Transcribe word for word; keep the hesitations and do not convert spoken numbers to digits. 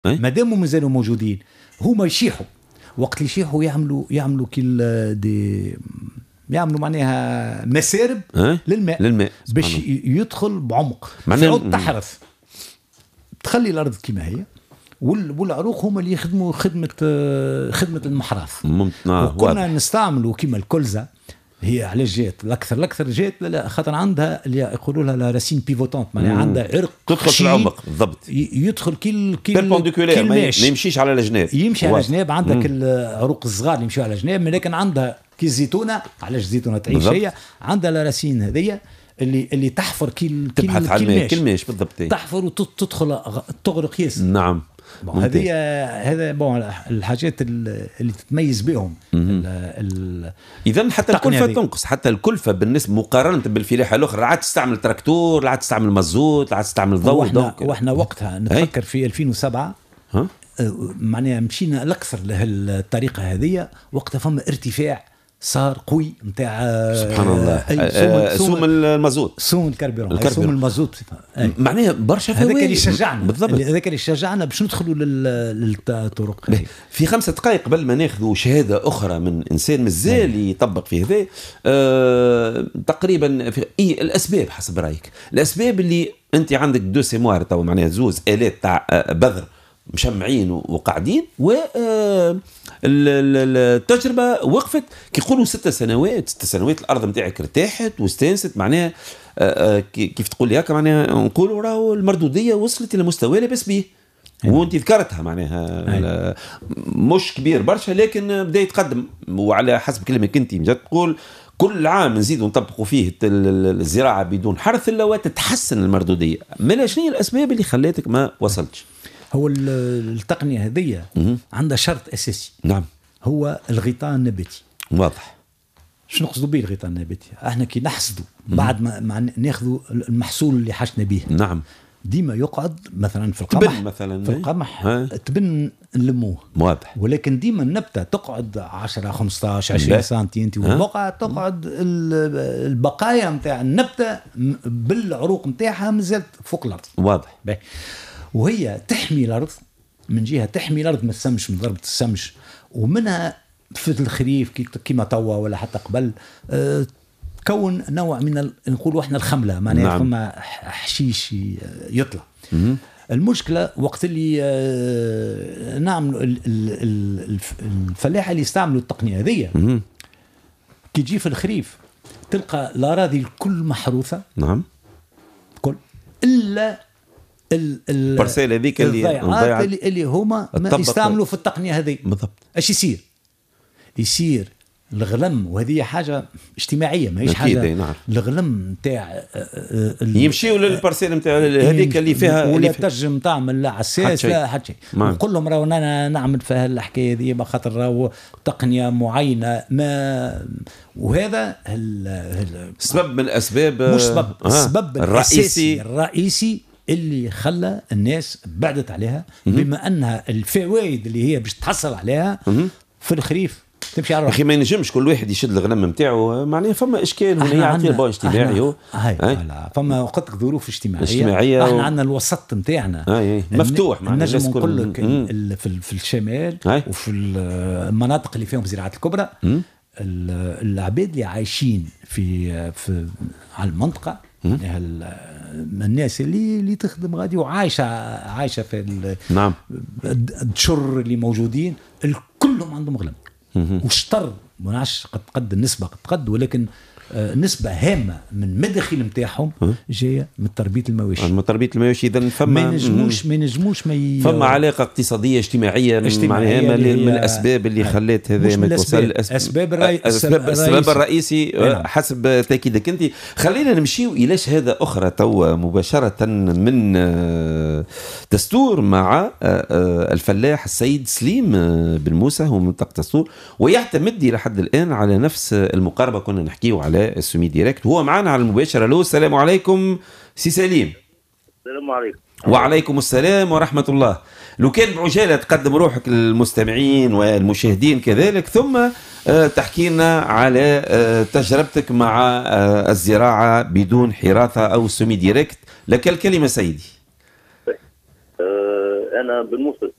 ما داموا مازالوا موجودين هما يشيحوا، وقت اللي يشيحوا يعملوا يعملوا كل دي يعملوا معناها مسارب للماء للماء باش يدخل بعمق تعود تحرث تخلي الارض كما هي، والعروق هما اللي يخدموا خدمه خدمه المحراث. وكنا نستعملوا كما الكلزه، هي علاش جات الاكثر الاكثر جات لا خاطر عندها اللي يقولوا لها لا راسين بيفوتونت، معناها عندها عرق تدخل في العمق بالضبط، يدخل كل كل بيربونديكولير ما يمشيش على الجناب، يمشي على الجناب. عندك العروق الصغار اللي يمشوا على الجناب، لكن عندها كي الزيتونه، علاش الزيتونه تعيش هي عندها لا راسين هذيا اللي اللي تحفر كي تبحث على الماء كل ماش بالضبط، تحفر وتدخل تغرق ياسر. نعم هذه هذا بون الحاجات اللي تتميز بهم. اذا حتى الكلفه تنقص، حتى الكلفه بالنسبه مقارنه بالفلاحه الاخرى، عاد تستعمل تراكتور، عاد تستعمل مازوت، عاد تستعمل ضوء. واحنا, واحنا وقتها نتفكر في ألفين وسبعة ها معناها مشينا الاكثر لهالطريقه هذه، وقتها فما ارتفاع صار قوي نتاع سبحان الله سوم المازوت، سوم الكربيرون، سوم المازوت معناها برشا فوائد. هذاك اللي شجعنا بالضبط، هذاك اللي شجعنا باش ندخلوا للطرق. في خمسة دقائق قبل ما ناخذوا شهاده اخرى من انسان مازال يطبق في هذا أه تقريبا في إيه الاسباب حسب رايك، الاسباب اللي انت عندك دو سيموار تو معناها زوز الات تاع بذر مشمعين وقاعدين، و التجربه وقفت كي يقولوا ست سنوات ست سنوات الارض نتاعك ارتاحت واستانست، معناها كيف تقول لي هكا، معناها نقولوا راهو المردوديه وصلت الى مستوى لا باس به، وانت ذكرتها معناها مش كبير برشا لكن بدا يتقدم. وعلى حسب كلامك انت مجد تقول كل عام نزيدوا نطبقوا فيه الزراعه بدون حرث الا وتتحسن المردوديه. ما شنو هي الاسباب اللي خلاتك ما وصلتش؟ هو التقنية هذه عندها شرط أساسي، نعم، هو الغطاء النباتي. واضح. شنو نقصدوا به الغطاء النباتي؟ احنا كي نحصدوا بعد ما, ما ناخذوا المحصول اللي حشنا به، نعم، ديما يقعد مثلا في القمح، تبن مثلا في القمح تبن نلموه، واضح، ولكن ديما النبته تقعد عشرة خمستاشر عشرين سنتي انت والبقعه تقعد البقايا نتاع النبته بالعروق نتاعها مازالت فوق الارض، واضح. باهي. وهي تحمي الأرض من جهة، تحمي الأرض من السمش، من ضربة السمش، ومنها في الخريف كيما توا ولا حتى قبل أه تكون نوع من نقولوا احنا الخملة، معناها نعم. فما حشيش يطلع. م- المشكلة وقت اللي أه نعمل الفلاحة اللي يستعملوا التقنية هذه كي تجي في الخريف تلقى الأراضي الكل محروثة، نعم، كل إلا البارسيل هذيك اللي اللي, اللي هما ما يستعملوا في التقنيه هذه. بالضبط. ايش يصير؟ يصير الغلم، وهذه حاجه اجتماعيه ماهيش حاجه. نعم. الغلم نتاع يمشيوا للبارسيل نتاع هذيك اللي فيها ولا تنجم تعمل لا عساس لا حتى شيء، نقول لهم راهو انا نعمل في هالحكايه هذه بخاطر راهو تقنيه معينه ما، وهذا سبب من الاسباب، مش سبب السبب الرئيسي الرئيسي اللي خلى الناس بعدت عليها، بما انها الفوائد اللي هي باش تحصل عليها في الخريف تمشي على اخي. ما ينجمش كل واحد يشد الغنم نتاعو، معناها فما اشكال هنا يعطي البون اجتماعي، هاي فما وقت ظروف اجتماعيه, اجتماعية احنا و... عندنا الوسط نتاعنا مفتوح، نجم نقول لك في, في الشمال هاي. وفي المناطق اللي فيهم زراعه الكبرى، العباد اللي عايشين في, في على المنطقه، الناس اللي اللي تخدم غادي وعايشه عايشه في نعم الدشر اللي موجودين كلهم عندهم غنم، واشتر ما نعرفش قد قد النسبه قد قد ولكن نسبة هامة من مدخل نتاعهم جاية من تربية المواشي. من تربية المواشي، إذا فما ما نجموش ما نجموش ما ي... فما علاقة اقتصادية اجتماعية, اجتماعية من, من الأسباب اللي خلت هذا ما توصل. الأسباب الرئيسي السبب, السبب الرئيسي حسب تأكيدك أنت. خلينا نمشيو إلى شهادة أخرى تو مباشرة من دستور مع الفلاح السيد سليم بن موسى، هو منطقة دستور، ويعتمد لحد الآن على نفس المقاربة كنا نحكيه على السومي ديريكت. هو معنا على المباشرة. له السلام عليكم سي سليم. السلام عليكم. وعليكم السلام ورحمة الله. لو كان بعجالة تقدم روحك للمستمعين والمشاهدين كذلك، ثم تحكي لنا على تجربتك مع الزراعة بدون حراثة أو سومي ديريكت. لك الكلمة سيدي. انا بالموصل